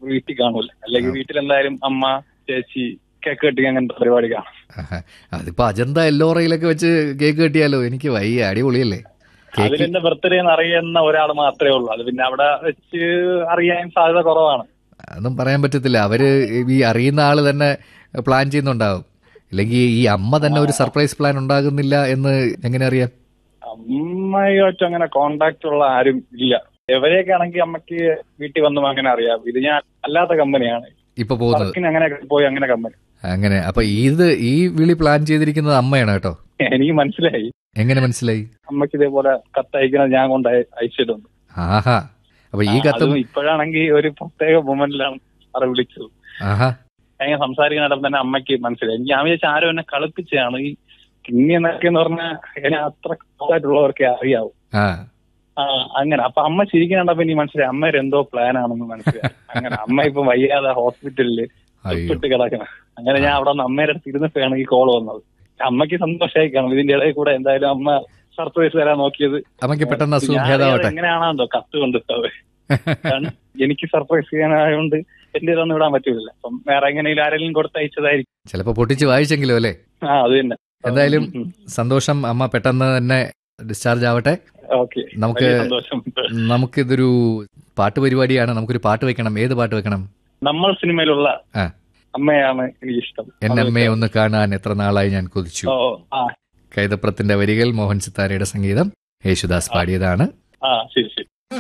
വീട്ടിൽ കാണൂല. അല്ലെങ്കിൽ വീട്ടിൽ എന്തായാലും അമ്മ, ചേച്ചി കേക്ക് കെട്ടി അങ്ങനത്തെ പരിപാടി കാണും. അതിപ്പോ അജന്ത എല്ലോറയിലൊക്കെ വെച്ച് കേക്ക് കെട്ടിയാലോ? എനിക്ക് വയ്യ, അടിപൊളിയല്ലേ. അത് പിന്നെ ബർത്ത്ഡേ എന്ന് അറിയുന്ന ഒരാൾ മാത്രമേ ഉള്ളൂ. അത് പിന്നെ അവിടെ വെച്ച് അറിയാൻ സാധ്യത കുറവാണ്. അതൊന്നും പറയാൻ പറ്റത്തില്ല. അവര് ഈ അറിയുന്ന ആള് തന്നെ പ്ലാൻ ചെയ്യുന്നുണ്ടാവും. ഇല്ലെങ്കിൽ ഈ അമ്മ തന്നെ ഒരു സർപ്രൈസ് പ്ലാൻ ഉണ്ടാകുന്നില്ല എന്ന് എങ്ങനെ അറിയാം? അമ്മയുമായിട്ട് അങ്ങനെ കോണ്ടാക്ട് ഉള്ള ആരും ഇല്ല. എവരെയൊക്കെ ആണെങ്കിൽ അമ്മക്ക് വീട്ടിൽ വന്നും അങ്ങനെ അറിയാം. ഇത് ഞാൻ അല്ലാത്ത കമ്പനിയാണ് ഇപ്പൊ പോകുന്നത്. അങ്ങനെ പോയി അങ്ങനെ കമ്പനി അങ്ങനെ. അപ്പൊ ഈ വിളി പ്ലാൻ ചെയ്തിരിക്കുന്നത് അമ്മയാണ് കേട്ടോ. എനിക്ക് മനസ്സിലായി. എങ്ങനെ മനസ്സിലായി? അമ്മക്ക് ഇതേപോലെ കത്തയക്കുന്നത് ഞാൻ കൊണ്ട് അയച്ചിട്ടുണ്ട്. ആഹാ. അപ്പൊ ഈ കത്തും ഇപ്പോഴാണെങ്കിൽ ഒരു പ്രത്യേക മൊമെന്റിലാണ് സാറ് വിളിച്ചത്. ആഹാ. ഞാൻ സംസാരിക്കുന്നിടം തന്നെ അമ്മയ്ക്ക് മനസ്സിലായി. ഞാൻ വിചാരിച്ച ആരും എന്നെ കളിപ്പിച്ചാണ്. ഈ കിങ്ങി എന്നൊക്കെ എന്ന് പറഞ്ഞാൽ എന്നെ അത്ര ആയിട്ടുള്ളവർക്കെ അറിയാവും. അങ്ങനെ. അപ്പൊ അമ്മ ചിരിക്കുന്നുണ്ടപ്പോ ഇനി മനസ്സിലായി അമ്മയുടെ എന്തോ പ്ലാൻ ആണെന്ന് മനസ്സിലായി. അങ്ങനെ അമ്മ ഇപ്പൊ വയ്യാതെ ഹോസ്പിറ്റലില് ഇട്ട് കിടക്കണം. അങ്ങനെ ഞാൻ അവിടെ നിന്ന് അമ്മയുടെ അടുത്ത് ഇരുന്നിട്ടാണ് ഈ കോള് വന്നത്. അമ്മയ്ക്ക് സന്തോഷമായി കാണും. ഇതിന്റെ ഇടയിൽ കൂടെ എന്തായാലും അമ്മ സർപ്രൈസ് തരാൻ നോക്കിയത്. അമ്മയ്ക്ക് പെട്ടെന്ന് അസുഖം ഭേദമാവട്ടെ. എങ്ങനെയാണെന്തോ കത്ത് കൊണ്ടിട്ടത്. എനിക്ക് സർപ്രൈസ് ചെയ്യാനായതുകൊണ്ട് എന്റെ ഇതൊന്നും വിടാൻ പറ്റൂല. അപ്പം വേറെ എങ്ങനെയും ആരെങ്കിലും കൊടുത്തയച്ചതായിരിക്കും. ചിലപ്പോ പൊട്ടിച്ച് വായിച്ചെങ്കിലും അല്ലേ? അത് തന്നെ. എന്തായാലും സന്തോഷം. അമ്മ പെട്ടെന്ന് തന്നെ ഡിസ്ചാർജ് ആവട്ടെ. നമുക്കിതൊരു പാട്ട് പരിപാടിയാണ്. നമുക്കൊരു പാട്ട് വെക്കണം. ഏത് പാട്ട് വെക്കണം? നമ്മൾ സിനിമയിലുള്ള അമ്മയാണ് എനിക്ക് ഇഷ്ടം. എന്നെ അമ്മയെ ഒന്ന് കാണാൻ എത്ര നാളായി ഞാൻ കൊതിച്ചു. കൈതപ്രത്തിന്റെ വരികൾ, മോഹൻ സിത്താരയുടെ സംഗീതം, യേശുദാസ് പാടിയതാണ്. ശരി ശരി.